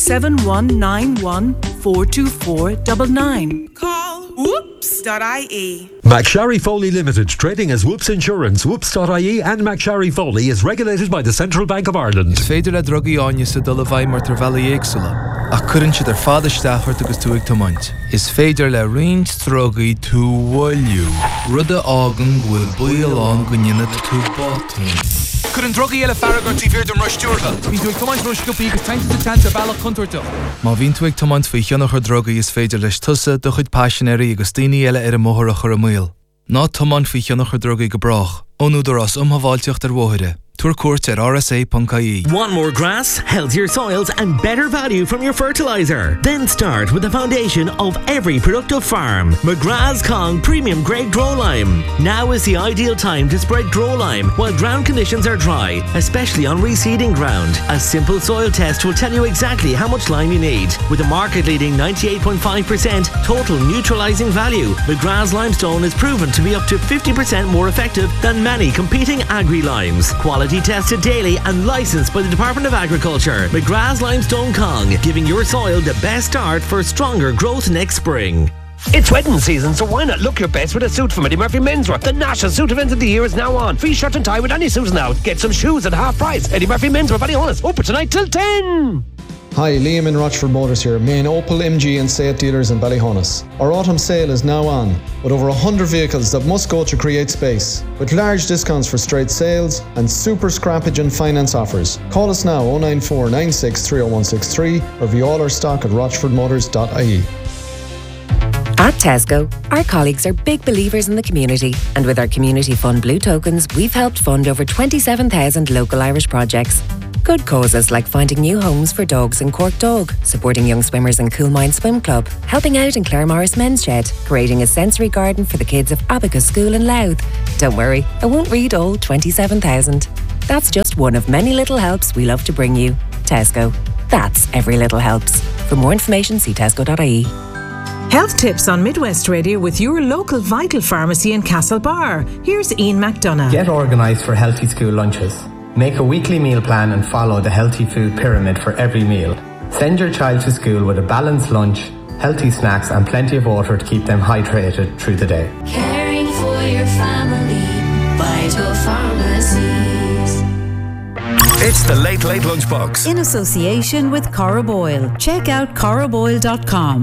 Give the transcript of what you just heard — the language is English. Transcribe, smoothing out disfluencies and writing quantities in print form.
07191 424 99. Call whoops.ie. McSharry Foley Limited, trading as Whoops Insurance, whoops.ie and McSharry Foley is regulated by the Central Bank of Ireland. Féidir le drogaí áine sa dul a bhaid mar tar bheala éagsúla. Ach cuireann siad ar fada isteachart agus túig tomaint. Is féidir le roinnt drogaí tú bhfuilú. Rud a ágan bhfuil buailán go nginine tú bátain. Cuireann drogaí eile farragar tí bhír dom ruistúrtha. Bhín túig tomaint ruisciúpaí agus tainte bailach contoirtach. Má bhín túig tomaint faoi cheannach ar drogaí is féidir leis tusa do chuid passionéirí agus daoine eile ar a móthach ar a muil. Ná tomaint faoi cheannach ar drogaí go brach. Ónúdar as umhaváilteocht ar bmhóide. Tour court at rsa.ie. Want more grass, healthier soils and better value from your fertiliser? Then start with the foundation of every productive farm. McGrath's Kong Premium Grade Grow Lime. Now is the ideal time to spread Grow Lime while ground conditions are dry, especially on reseeding ground. A simple soil test will tell you exactly how much lime you need. With a market-leading 98.5% total neutralising value, McGrath's Limestone is proven to be up to 50% more effective than many competing agri-limes. Quality tested daily and licensed by the Department of Agriculture. McGrath's Limestone Kong, giving your soil the best start for stronger growth next spring. It's wedding season, so why not look your best with a suit from Eddie Murphy Menswear? The national suit event of the year is now on. Free shirt and tie with any suit now. Get some shoes at half price. Eddie Murphy Menswear, Ballyhonus, open tonight till 10. Hi, Liam in Rochford Motors here, main Opel, MG and Seat dealers in Ballyhonus. Our autumn sale is now on, with over 100 vehicles that must go to create space, with large discounts for straight sales and super scrappage and finance offers. Call us now 094 96 30163 or view all our stock at rochfordmotors.ie. At Tesco, our colleagues are big believers in the community, and with our Community Fund Blue Tokens, we've helped fund over 27,000 local Irish projects. Good causes like finding new homes for dogs in Cork Dog, supporting young swimmers in Coolmine Swim Club, helping out in Clare Morris Men's Shed, creating a sensory garden for the kids of Abacus School in Louth. Don't worry, I won't read all 27,000. That's just one of many little helps we love to bring you. Tesco. That's every little helps. For more information, see tesco.ie. Health tips on Midwest Radio with your local Vital Pharmacy in Castlebar. Here's Ian McDonough. Get organised for healthy school lunches. Make a weekly meal plan and follow the healthy food pyramid for every meal. Send your child to school with a balanced lunch, healthy snacks and plenty of water to keep them hydrated through the day. Caring for your family, Vital Pharmacies. It's the Late Late Lunchbox. In association with Cora Boyle. Check out coraboyle.com.